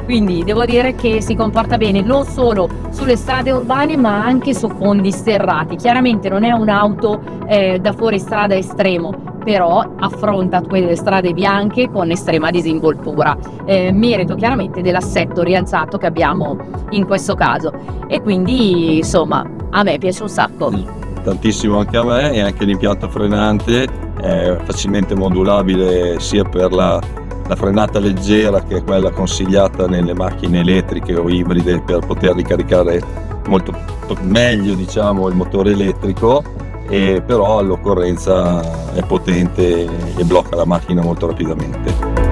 quindi devo dire che si comporta bene non solo sulle strade urbane ma anche su fondi sterrati. Chiaramente non è un'auto da fuoristrada estremo, però affronta quelle strade bianche con estrema disinvoltura, merito chiaramente dell'assetto rialzato che abbiamo in questo caso, e quindi insomma a me piace un sacco. Tantissimo anche a me, e anche l'impianto frenante è facilmente modulabile sia per la frenata leggera, che è quella consigliata nelle macchine elettriche o ibride per poter ricaricare molto meglio, diciamo, il motore elettrico, e però all'occorrenza è potente e blocca la macchina molto rapidamente.